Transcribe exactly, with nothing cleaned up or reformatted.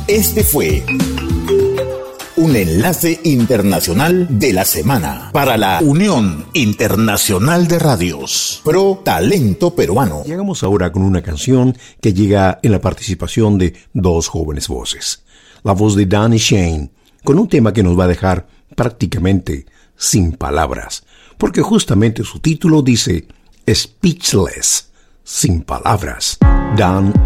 Este fue un enlace internacional de la semana para la Unión Internacional de Radios Pro Talento Peruano. Llegamos ahora con una canción que llega en la participación de dos jóvenes voces. La voz de Danny Shane, con un tema que nos va a dejar prácticamente sin palabras, porque justamente su título dice Speechless, sin palabras. Dan